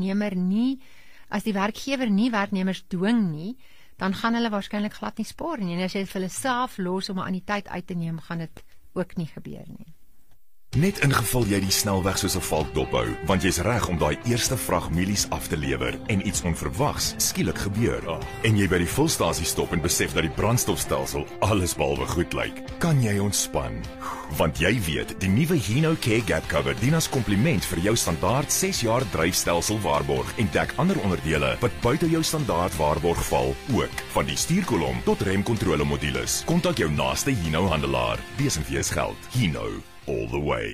werkgewer nie werknemers dwing nie, dan gaan hulle waarskynlik glad nie spaar nie. En as jy vir hulle self los om 'n anniteit uit te neem, gaan dit ook nie gebeur nie. Net ingevul jy die snelweg soos 'n valk dophou, want jy's reg om daai eerste vrag mielies af te lewer en iets onverwags skielik gebeur. En jy by die fulstasie stop en besef dat die brandstofstelsel alles behalwe goed lyk. Kan jy ontspan? Want jy weet, die nuwe Hino Care Gap Cover dien as kompliment vir jou standaard 6 jaar dryfstelsel waarborg en dek ander onderdele wat buite jou standaard waarborg val ook, van die stuurkolom tot remkontrole modules. Kontak jou naaste Hino handelaar. Besenfees geld. Hino. All the way.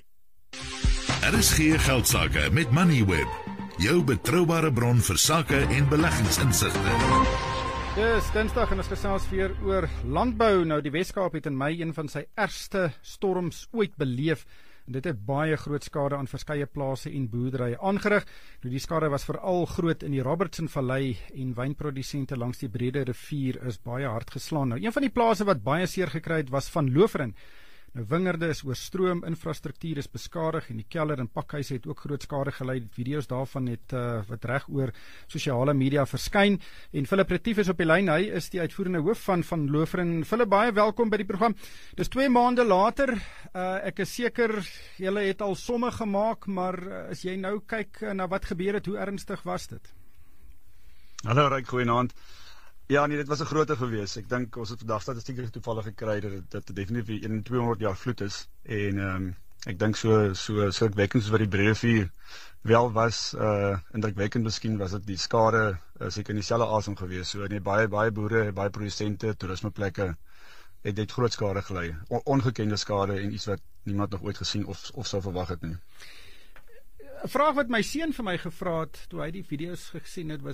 RSG Geldsaake met Moneyweb, jou betroubare bron vir sake en beleggingsinsigte. Dis Dinsdag en ons gesels weer oor landbou. Nou, die Weskaap het in Mei een van sy ergste storms ooit beleef. En dit het baie groot skade aan verskeie plase en boerderye aangerig. Nou, die skade was veral groot in die Robertson Vallei, en wynprodusente langs die Brede rivier is baie hard geslaan. Nou, een van die plase wat baie seer gekry het, was Van Looferen. Nou, wingerde is oorstroom, infrastruktuur is beskadig, en die kelder en pakhuise het ook groot skade gelei. Video's daarvan het wat reg oor sosiale media verskyn. En Philip Retief is op die lyn, hy is die uitvoerende hoof van Looferen. Philip, baie welkom by die program. Dis 2 maande later, ek is seker julle het al somme gemaak, maar as jy nou kyk na wat gebeur het, hoe ernstig was dit? Hallo Ryk, goeienaand. Ja, nee, dit was 'n grootte gewees. Ek dink ons het vandag statistiek toevallig gekry dat dit definitief 200 jaar vloed is. En ek dink so indrukwekkend soos wat die Breederivier wel was, indrukwekkend miskien was dit die skade seker in dieselfde asem gewees. So nee, baie boere, baie produsente, toerismeplekke het groot skade gelei. Ongekende skade en iets wat niemand nog ooit gesien of sou verwag het nie. 'n Vraag wat my seun vir my gevra het toe hy die video's gesien het,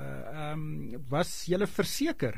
was julle verseker?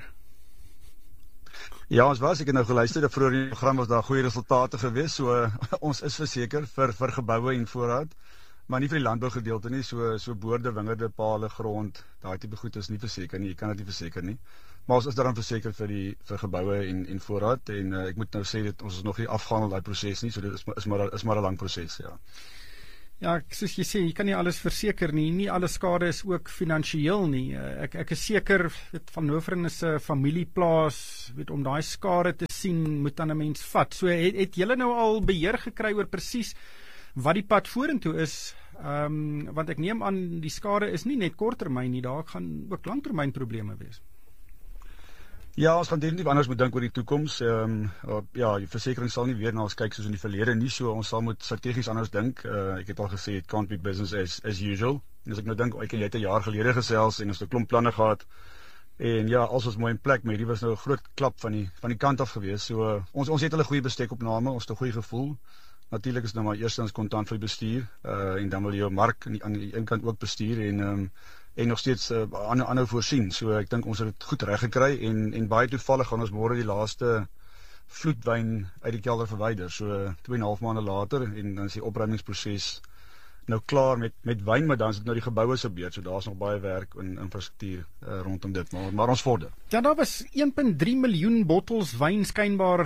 Ja, ons was, ek het nou geluister, vroeër in die program was daar goeie resultate gewees, so ons is verseker vir geboue en voorraad, maar nie vir die landbougedeelte nie, so boorde, wingerde, pale, grond, daai tipe goed is nie verseker nie, jy kan dit nie verseker nie, maar ons is daaraan verseker vir geboue en voorraad, en ek moet nou sê dat ons is nog nie afgehandel daai proses nie, so dit is maar 'n lang proses, ja. Ja, soos jy sê, jy kan nie alles verseker nie. Nie alle skade is ook finansiëel nie. Ek is seker, Van Looferen is 'n familieplaas, om daai skade te sien, moet dan 'n mens vat. So het julle nou al beheer gekry oor presies wat die pad vorentoe is? Want ek neem aan die skade is nie net korttermyn nie, daar gaan ook langtermyn probleme wees. Ja, ons gaan definitief anders moet dink oor die toekoms. Ja, die versekering sal nie weer na ons kyk soos in die verlede nie, so ons sal moet strategies anders dink. Ek het al gesê, it can't be business as usual. En as ek nou dink, jy het 'n jaar gelede gesels en ons het 'n klomp planne gehad. En ja, alles was mooi in plek, maar hierdie was nou 'n groot klap van die kant af gewees. So ons het hulle goeie bestekopname, ons het 'n goeie gevoel. Natuurlik is nou maar eerstens kontant vir die bestuur, en dan wil jy jou mark aan die een kant ook bestuur en nog steeds aanhou voorsien. So ek dink ons het dit goed reg gekry en baie toevallig gaan ons môre die laaste vloedwyn uit die kelder verwyder. So 2,5 maande later en dan is die opruimingsproses nou klaar met wyn, maar dan is dit nou die geboue se beurt, so daar's nog baie werk in infrastruktuur rondom dit, maar ons vorder. Ja, daar was 1.3 miljoen bottels wyn skynbaar,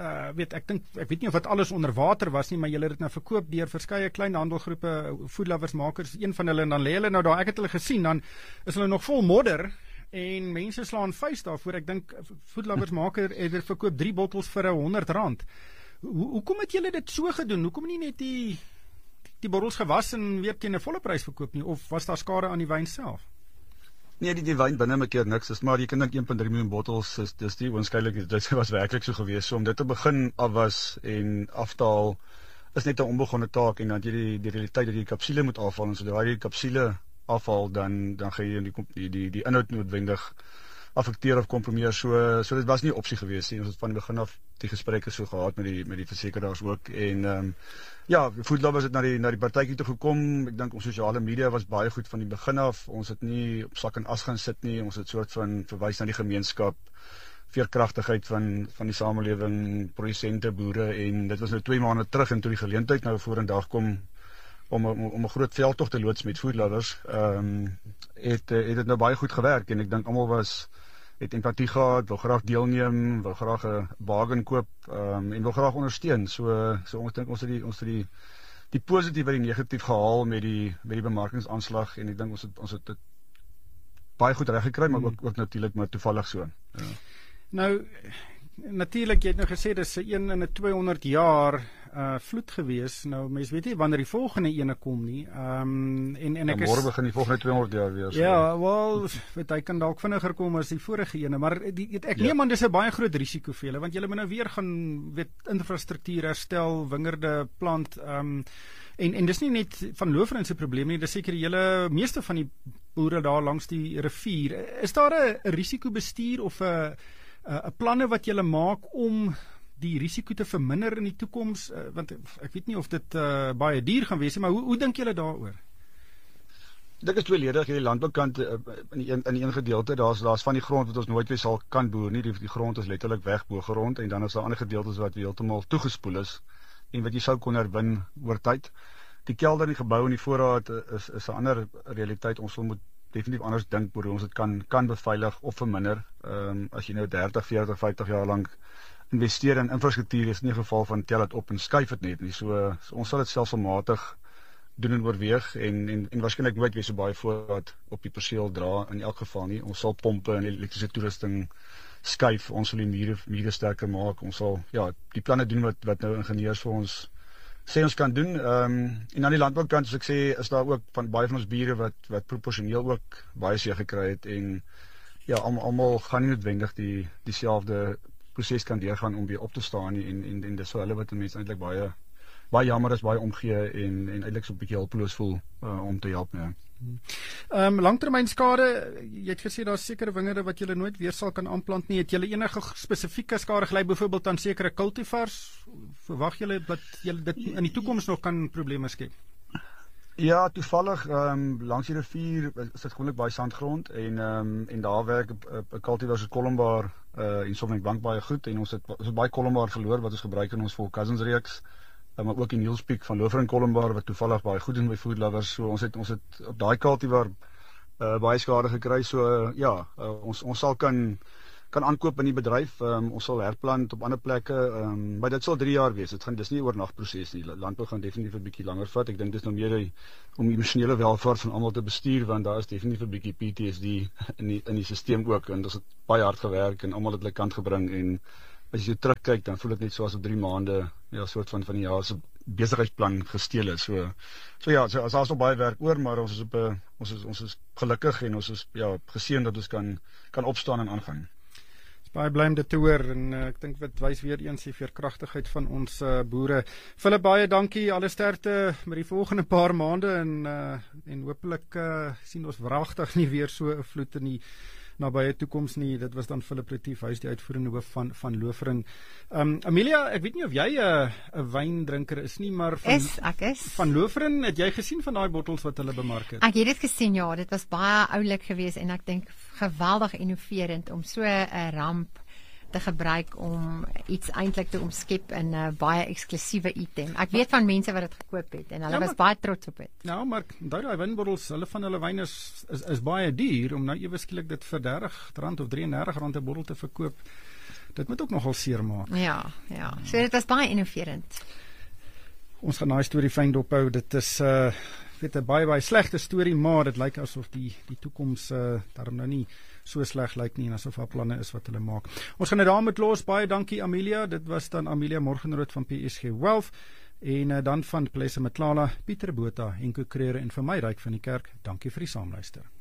ek weet nie of dit alles onder water was nie, maar julle het dit nou verkoop deur verskeie klein handelgroepe, Food Lovers makers, een van hulle, en dan lê hulle nou daar, ek het hulle gesien, dan is hulle nog vol modder, en mense slaan vuis daarvoor. Ek dink Food Lovers maker het verkoop 3 bottels vir R100. Hoekom het julle dit so gedoen? Hoekom nie net die bottels gewas en weer teen 'n volle prys verkoop nie, of was daar skade aan die wyn self? Nee, die wyn binne 'n keer niks is, maar jy kan dink 1.3 miljoen bottels dis die waarskynlik dit was werklik so gewees, so om dit te begin afwas en aftaal is net 'n onbegonne taak, en dan jy die realiteit dat jy die kapsule moet afhaal, en sodra jy die kapsule afhaal, dan gaan jy die inhoud noodwendig affekteer of kompromieer, so dit was nie 'n opsie gewees nie. Ons het van die begin af die gesprekke so gehad met die versekeraars ook, en Food Lovers het na die partytjie toe gekom. Ek dink ons sosiale media was baie goed van die begin af. Ons het nie op sak en as gaan sit nie, ons het soort van verwys na die gemeenskap, veerkragtigheid van die samelewing, produsente, boere, en dit was nou 2 maande terug, en toe die geleentheid nou vorendag kom om 'n groot veldtog te loods met Food Lovers, het dit nou baie goed gewerk, en ek dink almal het empatie gehad, wil graag deelneem, wil graag 'n bargain koop, en wil graag ondersteun. So ons dink ons het die positief en die negatief gehaal met die bemarkingsaanslag, en ek dink ons het dit baie goed reg gekry, maar ook natuurlik maar toevallig so. Ja. Nou natuurlik, jy het nou gesê dis 1 in 'n 200 jaar vloed gewees. Nou mens weet nie wanneer die volgende ene kom nie. En ek môre begin die volgende 200 jaar weer. So. Ja, wel, hy kan dalk vinniger kom as die vorige ene, maar ek neem aan dis 'n baie groot risiko vir julle, want julle moet nou weer gaan infrastruktuur herstel, wingerde plant, en dis nie net van Lowering se probleem nie, dis seker die hele meeste van die boere daar langs die rivier. Is daar 'n risikobestuur of 'n planne wat julle maak om die risiko te verminder in die toekoms, want ek weet nie of dit baie duur gaan wees, maar hoe dink julle daaroor? Dit is tweeledig. Die landboukant in die een gedeelte, daar's van die grond wat ons nooit weer sal kan boer nie. Die grond is letterlik weg bo grond, en dan is daar ander gedeeltes wat heeltemal toegespoel is en wat jy sou kon herwin oor tyd. Die kelder en die gebou en die voorraad is 'n ander realiteit. Ons moet definitief anders dink oor hoe ons dit kan beveilig of verminder. As jy nou 30, 40, 50 jaar lank investeer in infrastruktuur, is nie 'n geval van tel dit op en skuif dit net nie. So ons sal dit selfsmatig doen en oorweeg, en waarskynlik nooit weer so baie voorraad op die perseel dra in elk geval nie. Ons sal pompe en elektriese toerusting skuif, ons sal die mure sterker maak, ons sal die planne doen wat nou ingenieurs vir ons sê ons kan doen. En aan die landboukant, soos ek sê, is daar ook baie van ons bure wat proporsioneel ook baie seer gekry het, en almal gaan nie noodwendig dieselfde proses kan deurgaan om weer op te staan nie, en dis vir hulle wat mense eintlik baie jammer is, baie omgee, en eintlik so 'n bietjie hulpeloos voel om te help. Langtermynskade, jy het gesê daar's sekere wingerde wat julle nooit weer sal kan aanplant nie. Het julle enige spesifieke skade gely, byvoorbeeld aan sekere cultivars? Verwag julle dat julle dit in die toekoms nog kan probleme skep? Ja, toevallig langs die rivier is dit gewoonlik baie sandgrond, en daar werk 'n cultivar soos Columbar en Sauvignon Blanc baie goed, en ons het baie Columbar verloor wat ons gebruik in ons Vol Cousins reeks, maar ook die Nielspeak van Lowering Columbar wat toevallig baie goed doen by Food Lovers. So ons het op daai cultivar baie skade gekry. So ons sal kan aankoop in die bedryf. Ons sal herplant op ander plekke, maar dit sal 3 jaar wees. Dis nie 'n oornagproses nie. Landbou gaan definitief 'n bietjie langer vat. Ek dink dis nou meer om die emosionele welvaart van almal te bestuur, want daar is definitief 'n bietjie PTSD in die stelsel ook, en ons het baie hard gewerk en almal het hulle kant gebring, en as jy terugkyk, dan voel dit net soos op 3 maande, soort van die jaar se besigheidsplan gesteel is. So daar's nog baie werk oor, maar ons is gelukkig, en ons is geseën dat ons kan opstaan en aangaan. Baie bly om dit te hoor, en ek dink dit wys weer eens die veerkragtigheid van ons boere. Philip, baie dankie, alle sterkte met die volgende paar maande, en hopelik sien ons wragtig nie weer so 'n vloed in die nabye toekoms nie. Dit was dan Philip Retief, hy is die uitvoerende hoof van Lowering. Amelia, ek weet nie of jy 'n wyndrinker is nie, maar ek is. Van Lowering, het jy gesien van daai bottels wat hulle bemark het? Ek het dit gesien, ja, dit was baie oulik geweest, en ek dink geweldig innoverend om so 'n ramp te gebruik om iets eintlik te omskep in 'n baie eksklusiewe item. Ek weet van mense wat dit gekoop het en hulle was baie trots op dit. Ja, maar daai wynbottels, hulle van hulle wyn is baie duur om nou ewe skielik dit vir R30 of R33 'n bottel te verkoop. Dit moet ook nogal seermaak. Ja. So dit was baie innoverend. Ons gaan daai storie fyn dophou. Dit is 'n baie slegte storie, maar dit lyk asof die toekoms daarom nou nie so sleg lyk nie en asof daar planne is wat hulle maak. Ons gaan dit daar met los. Baie dankie Amelia. Dit was dan Amelia Morgenrood van PSG Wealth en dan van Plesse Matlala, Pieter Botha, Henko Creer en vir my Ryk van die Kerk. Dankie vir die saamluister.